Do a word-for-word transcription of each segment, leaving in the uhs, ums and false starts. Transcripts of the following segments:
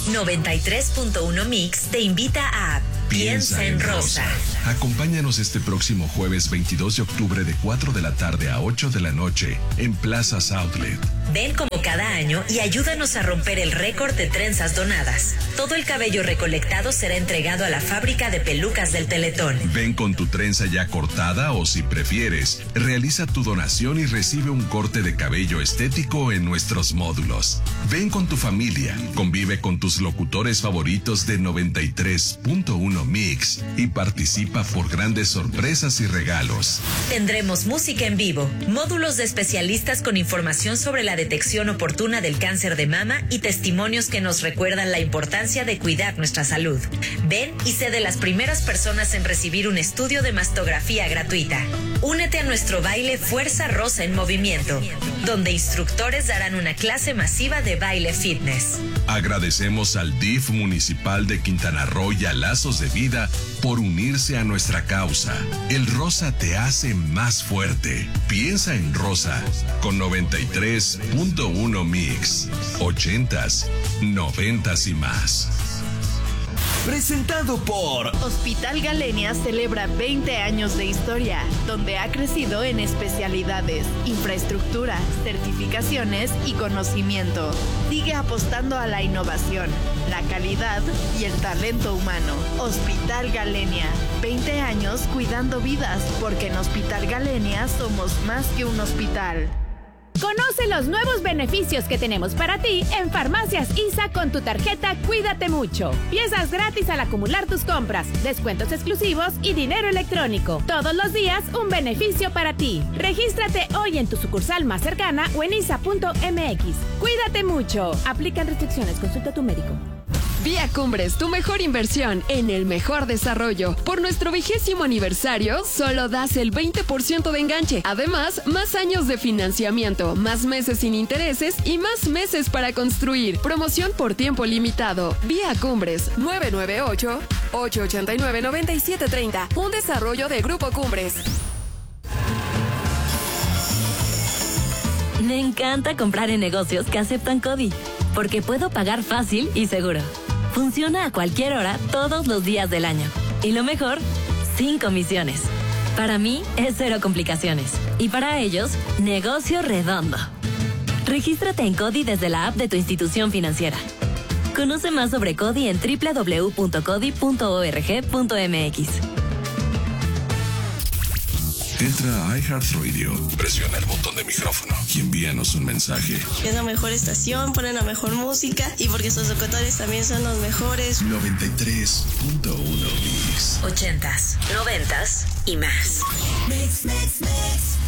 noventa y tres punto uno Mix te invita a Piensa en Rosa. Acompáñanos este próximo jueves veintidós de octubre de cuatro de la tarde a ocho de la noche en Plazas Outlet. Ven como cada año y ayúdanos a romper el récord de trenzas donadas. Todo el cabello recolectado será entregado a la fábrica de pelucas del Teletón. Ven con tu trenza ya cortada o, si prefieres, realiza tu donación y recibe un corte de cabello estético en nuestros módulos. Ven con tu familia, convive con tus locutores favoritos de noventa y tres punto uno Mix y participa por grandes sorpresas y regalos. Tendremos música en vivo, módulos de especialistas con información sobre la detección oportuna del cáncer de mama y testimonios que nos recuerdan la importancia de cuidar nuestra salud. Ven y sé de las primeras personas en recibir un estudio de mastografía gratuita. Únete a nuestro baile Fuerza Rosa en Movimiento, donde instructores darán una clase masiva de baile fitness. Agradecemos al D I F municipal de Quintana Roo y a Lazos de Vida por unirse a nuestra causa. El rosa te hace más fuerte. Piensa en Rosa con noventa y tres punto uno Mix. Ochentas, noventas y más. Presentado por Hospital Galenia celebra veinte años de historia, donde ha crecido en especialidades, infraestructura, certificaciones y conocimiento. Sigue apostando a la innovación, la calidad y el talento humano. Hospital Galenia, veinte años cuidando vidas, porque en Hospital Galenia somos más que un hospital. Conoce los nuevos beneficios que tenemos para ti en Farmacias I S A con tu tarjeta Cuídate Mucho. Piezas gratis al acumular tus compras, descuentos exclusivos y dinero electrónico. Todos los días un beneficio para ti. Regístrate hoy en tu sucursal más cercana o en isa punto m x. Cuídate mucho. Aplican restricciones. Consulta a tu médico. Vía Cumbres, tu mejor inversión en el mejor desarrollo. Por nuestro vigésimo aniversario, solo das el veinte por ciento de enganche. Además, más años de financiamiento, más meses sin intereses y más meses para construir. Promoción por tiempo limitado. Vía Cumbres, nueve nueve ocho, ocho ocho nueve, nueve siete tres cero. Un desarrollo de Grupo Cumbres. Me encanta comprar en negocios que aceptan CODI, porque puedo pagar fácil y seguro. Funciona a cualquier hora, todos los días del año. Y lo mejor, sin comisiones. Para mí, es cero complicaciones. Y para ellos, negocio redondo. Regístrate en CODI desde la app de tu institución financiera. Conoce más sobre CODI en doble u doble u doble u punto codi punto org punto m x. Entra a iHeartRadio, presiona el botón de micrófono y envíanos un mensaje. Es la mejor estación, ponen la mejor música y porque sus locutores también son los mejores. noventa y tres punto uno Mix. Ochentas, noventas y más. Mix, mix, mix.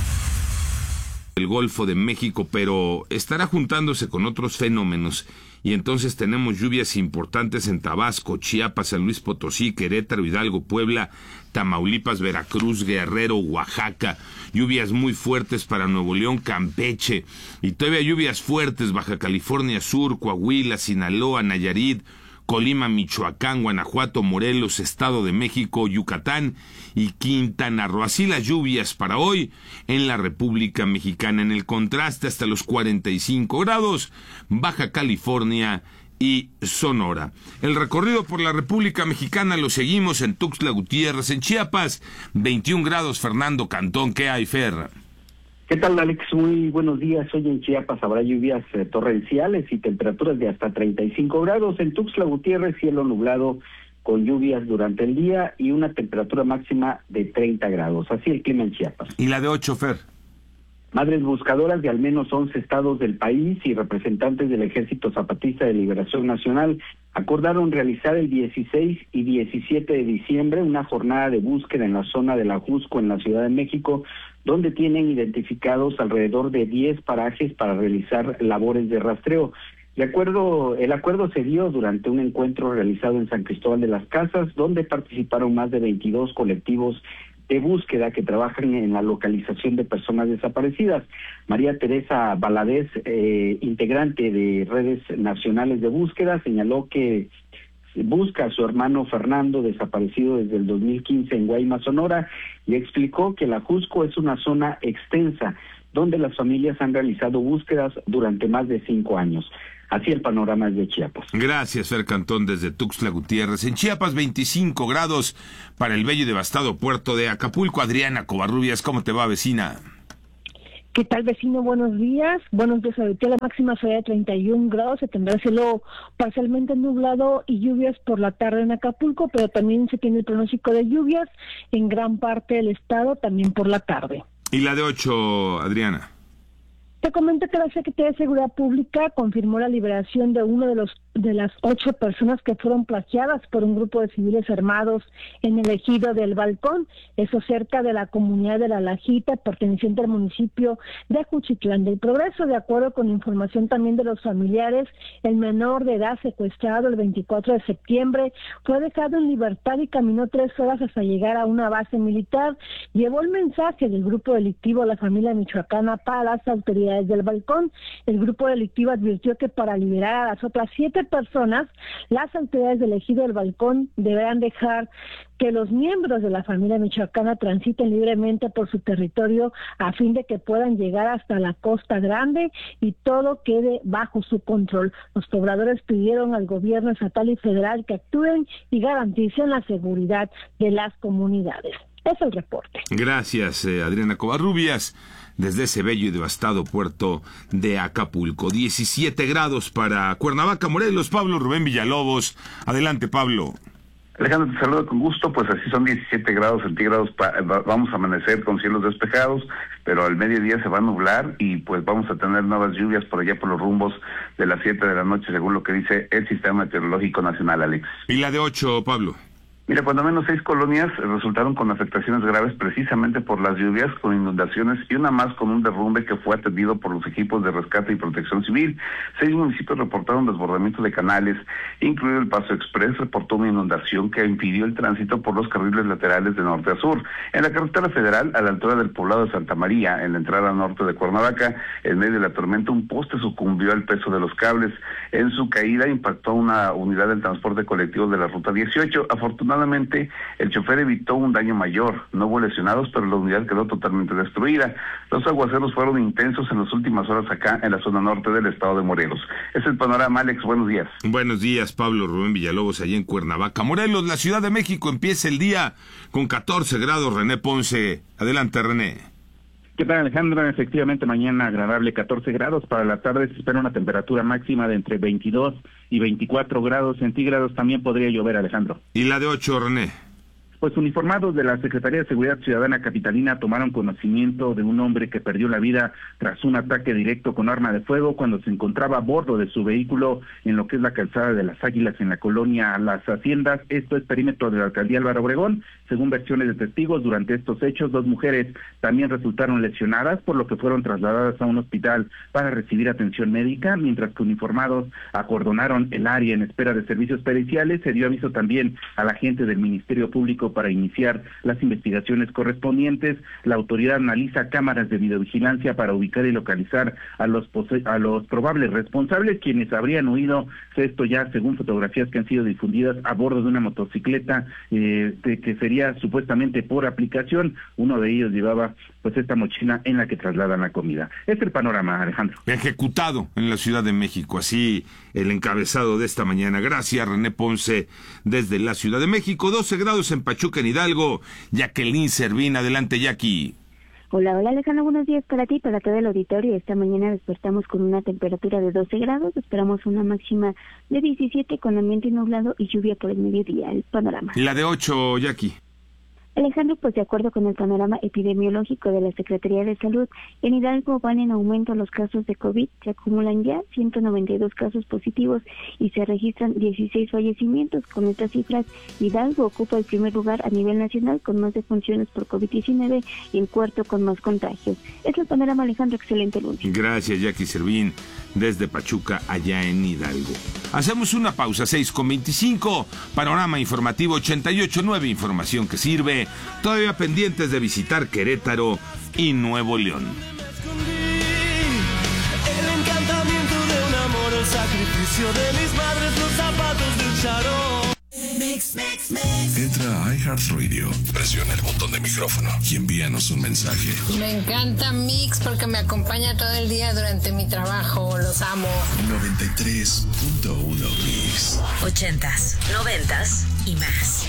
El Golfo de México, pero estará juntándose con otros fenómenos. Y entonces tenemos lluvias importantes en Tabasco, Chiapas, San Luis Potosí, Querétaro, Hidalgo, Puebla, Tamaulipas, Veracruz, Guerrero, Oaxaca. Lluvias muy fuertes para Nuevo León, Campeche. Y todavía lluvias fuertes Baja California Sur, Coahuila, Sinaloa, Nayarit, Colima, Michoacán, Guanajuato, Morelos, Estado de México, Yucatán y Quintana Roo. Así las lluvias para hoy en la República Mexicana. En el contraste hasta los cuarenta y cinco grados, Baja California y Sonora. El recorrido por la República Mexicana lo seguimos en Tuxtla Gutiérrez, en Chiapas, veintiún grados, Fernando Cantón. ¿Qué hay, Fer? ¿Qué tal, Alex? Muy buenos días. Hoy en Chiapas habrá lluvias eh, torrenciales y temperaturas de hasta treinta y cinco grados. En Tuxtla Gutiérrez, cielo nublado con lluvias durante el día y una temperatura máxima de treinta grados. Así el clima en Chiapas. ¿Y la de ocho, Fer? Madres buscadoras de al menos once estados del país y representantes del Ejército Zapatista de Liberación Nacional acordaron realizar el dieciséis y diecisiete de diciembre una jornada de búsqueda en la zona de la Jusco en la Ciudad de México, donde tienen identificados alrededor de diez parajes para realizar labores de rastreo. De acuerdo, el acuerdo se dio durante un encuentro realizado en San Cristóbal de las Casas, donde participaron más de veintidós colectivos de búsqueda que trabajan en la localización de personas desaparecidas. María Teresa Valadez, eh, integrante de redes nacionales de búsqueda, señaló que busca a su hermano Fernando, desaparecido desde el dos mil quince en Guaymas, Sonora, y explicó que la Jusco es una zona extensa donde las familias han realizado búsquedas durante más de cinco años. Así el panorama de Chiapas. Gracias, Fer Cantón, desde Tuxtla Gutiérrez. En Chiapas, veinticinco grados para el bello y devastado puerto de Acapulco. Adriana Covarrubias, ¿cómo te va, vecina? ¿Qué tal, vecino? Buenos días. Buenos días. Ahorita la máxima será de treinta y un grados. Se tendrá cielo parcialmente nublado y lluvias por la tarde en Acapulco, pero también se tiene el pronóstico de lluvias en gran parte del estado, también por la tarde. ¿Y la de ocho, Adriana? Te comento que la Secretaría de Seguridad Pública confirmó la liberación de uno de los de las ocho personas que fueron plagiadas por un grupo de civiles armados en el ejido del Balcón, eso cerca de la comunidad de La Lajita, perteneciente al municipio de Juchitlán del Progreso. De acuerdo con información también de los familiares, el menor de edad secuestrado el veinticuatro de septiembre fue dejado en libertad y caminó tres horas hasta llegar a una base militar. Llevó el mensaje del grupo delictivo a la familia michoacana para las autoridades del Balcón. El grupo delictivo advirtió que para liberar a las otras siete personas, las autoridades del ejido del Balcón deberán dejar que los miembros de la familia michoacana transiten libremente por su territorio a fin de que puedan llegar hasta la Costa Grande y todo quede bajo su control. Los pobladores pidieron al gobierno estatal y federal que actúen y garanticen la seguridad de las comunidades. Es el reporte. Gracias, eh, Adriana Covarrubias, desde ese bello y devastado puerto de Acapulco. diecisiete grados para Cuernavaca, Morelos. Pablo Rubén Villalobos. Adelante, Pablo. Alejandro, te saludo con gusto. Pues así son diecisiete grados centígrados. Pa- vamos a amanecer con cielos despejados, pero al mediodía se va a nublar y pues vamos a tener nuevas lluvias por allá por los rumbos de las siete de la noche, según lo que dice el Sistema Meteorológico Nacional, Alex. ¿Y la de ocho, Pablo? Mira, cuando menos seis colonias resultaron con afectaciones graves precisamente por las lluvias, con inundaciones y una más con un derrumbe que fue atendido por los equipos de rescate y protección civil. Seis municipios reportaron desbordamiento de canales, incluido el Paso Express reportó una inundación que impidió el tránsito por los carriles laterales de norte a sur. En la carretera federal, a la altura del poblado de Santa María, en la entrada norte de Cuernavaca, en medio de la tormenta, un poste sucumbió al peso de los cables. En su caída impactó una unidad del transporte colectivo de la ruta dieciocho. Afortunadamente, el chofer evitó un daño mayor, no hubo lesionados, pero la unidad quedó totalmente destruida. Los aguaceros fueron intensos en las últimas horas acá en la zona norte del estado de Morelos. Es el panorama, Alex, buenos días. Buenos días, Pablo Rubén Villalobos, allí en Cuernavaca, Morelos. La Ciudad de México empieza el día con catorce grados. René Ponce, adelante, René. ¿Qué tal, Alejandro? Efectivamente, mañana agradable, catorce grados. Para la tarde se espera una temperatura máxima de entre veintidós y veinticuatro grados centígrados. También podría llover, Alejandro. ¿Y la de ocho, René? Pues uniformados de la Secretaría de Seguridad Ciudadana Capitalina tomaron conocimiento de un hombre que perdió la vida tras un ataque directo con arma de fuego cuando se encontraba a bordo de su vehículo en lo que es la calzada de las Águilas en la colonia Las Haciendas. Esto es perímetro de la alcaldía Álvaro Obregón. Según versiones de testigos, durante estos hechos, dos mujeres también resultaron lesionadas, por lo que fueron trasladadas a un hospital para recibir atención médica, mientras que uniformados acordonaron el área en espera de servicios periciales. Se dio aviso también a la gente del Ministerio Público para iniciar las investigaciones correspondientes. La autoridad analiza cámaras de videovigilancia para ubicar y localizar a los pose- a los probables responsables, quienes habrían huido, esto ya según fotografías que han sido difundidas, a bordo de una motocicleta eh, de, que sería supuestamente por aplicación. Uno de ellos llevaba pues esta mochila en la que trasladan la comida. Este es el panorama, Alejandro. Ejecutado en la Ciudad de México, así el encabezado de esta mañana. Gracias, René Ponce, desde la Ciudad de México. doce grados en Pachuca, en Hidalgo. Jacqueline Servín, adelante, Jackie. Hola, hola Alejandro, buenos días para ti, para todo el auditorio. Esta mañana despertamos con una temperatura de doce grados, esperamos una máxima de diecisiete con ambiente nublado y lluvia por el mediodía. El panorama. La de ocho, Jackie. Alejandro, pues de acuerdo con el panorama epidemiológico de la Secretaría de Salud, en Hidalgo van en aumento los casos de COVID, se acumulan ya ciento noventa y dos casos positivos y se registran dieciséis fallecimientos. Con estas cifras, Hidalgo ocupa el primer lugar a nivel nacional con más defunciones por COVID diecinueve y el cuarto con más contagios. Es el panorama, Alejandro, excelente lunes. Gracias, Jackie Servín, desde Pachuca, allá en Hidalgo. Hacemos una pausa, seis con veinticinco, panorama informativo ochenta y ocho punto nueve, información que sirve. Todavía pendientes de visitar Querétaro y Nuevo León. El encantamiento de un amor, el sacrificio de mis madres, los zapatos del charol. Mix, Mix, mix, mix. Entra a iHeartRadio, presiona el botón de micrófono y envíanos un mensaje. Me encanta Mix porque me acompaña todo el día durante mi trabajo. Los amo. noventa y tres punto uno Mix. Ochentas, noventas y más.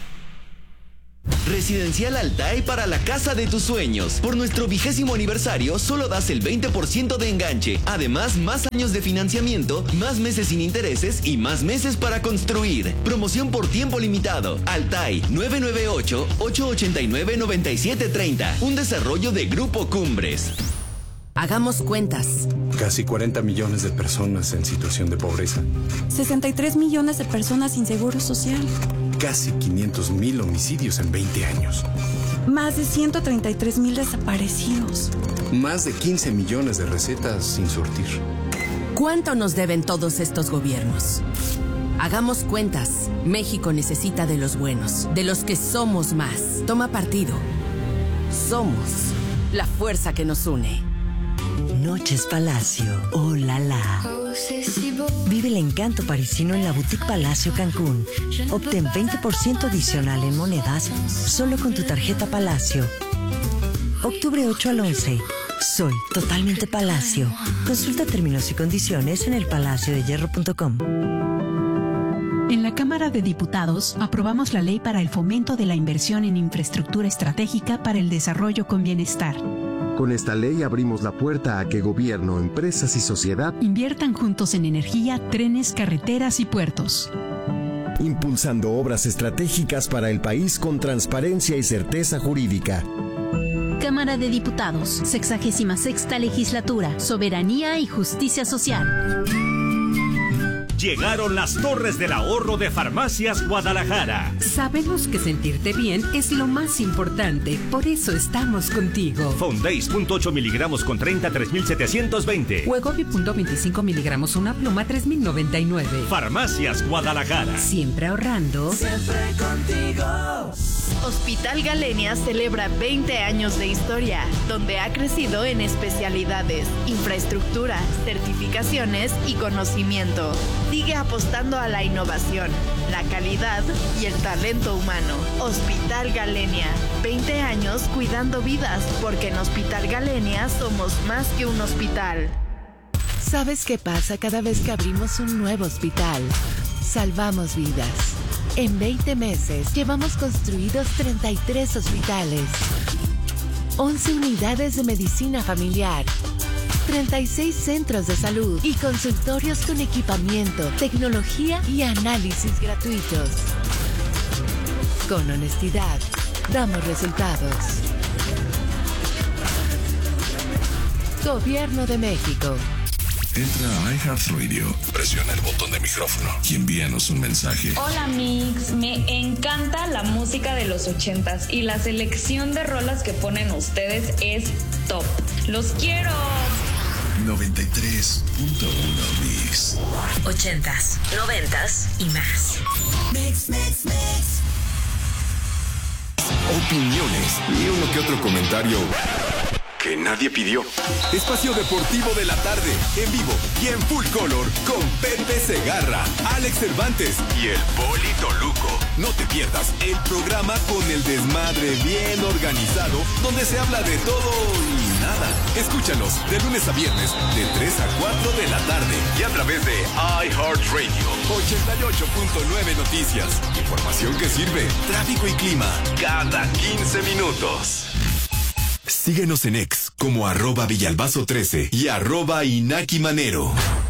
Residencial Altai para la casa de tus sueños. Por nuestro vigésimo aniversario, solo das el veinte por ciento de enganche. Además, más años de financiamiento, más meses sin intereses y más meses para construir. Promoción por tiempo limitado. Altai nueve nueve ocho, ocho ocho nueve, nueve siete tres cero. Un desarrollo de Grupo Cumbres. Hagamos cuentas. Casi cuarenta millones de personas en situación de pobreza. sesenta y tres millones de personas sin seguro social. Casi quinientos mil homicidios en veinte años. Más de ciento treinta y tres mil desaparecidos. Más de quince millones de recetas sin surtir. ¿Cuánto nos deben todos estos gobiernos? Hagamos cuentas. México necesita de los buenos, de los que somos más. Toma partido. Somos la fuerza que nos une. Noches Palacio, oh la la. Vive el encanto parisino en la Boutique Palacio Cancún. Obtén veinte por ciento adicional en monedas solo con tu tarjeta Palacio. Octubre ocho al once. Soy totalmente Palacio. Consulta términos y condiciones en el palacio de hierro punto com. En la Cámara de Diputados aprobamos la ley para el fomento de la inversión en infraestructura estratégica para el desarrollo con bienestar. Con esta ley abrimos la puerta a que gobierno, empresas y sociedad inviertan juntos en energía, trenes, carreteras y puertos. Impulsando obras estratégicas para el país con transparencia y certeza jurídica. Cámara de Diputados, sexagésima sexta legislatura, soberanía y justicia social. Llegaron las torres del ahorro de Farmacias Guadalajara. Sabemos que sentirte bien es lo más importante, por eso estamos contigo. Fondeis punto ocho miligramos con treinta, tres mil setecientos veinte. Wegovy punto veinticinco miligramos, una pluma, tres mil noventa y nueve. Farmacias Guadalajara. Siempre ahorrando. Siempre contigo. Hospital Galenia celebra veinte años de historia, donde ha crecido en especialidades, infraestructura, certificaciones y conocimiento. Sigue apostando a la innovación, la calidad y el talento humano. Hospital Galenia, veinte años cuidando vidas, porque en Hospital Galenia somos más que un hospital. ¿Sabes qué pasa cada vez que abrimos un nuevo hospital? Salvamos vidas. En veinte meses llevamos construidos treinta y tres hospitales, once unidades de medicina familiar, treinta y seis centros de salud y consultorios con equipamiento, tecnología y análisis gratuitos. Con honestidad, damos resultados. Gobierno de México. Entra a iHeartRadio, presiona el botón de micrófono y envíanos un mensaje. Hola Mix, me encanta la música de los ochentas y la selección de rolas que ponen ustedes es top. ¡Los quiero! noventa y tres punto uno Mix. Ochentas, noventas y más. Mix, mix, mix. Opiniones y uno que otro comentario que nadie pidió. Espacio Deportivo de la Tarde, en vivo y en full color, con Pepe Segarra, Alex Cervantes y el Poli Toluco. No te pierdas el programa con el desmadre bien organizado, donde se habla de todo y nada. Escúchalos de lunes a viernes, de tres a cuatro de la tarde, y a través de iHeartRadio, ochenta y ocho punto nueve Noticias. Información que sirve, tráfico y clima, cada quince minutos. Síguenos en X como arroba Villalbazo trece y arroba Inaki Manero.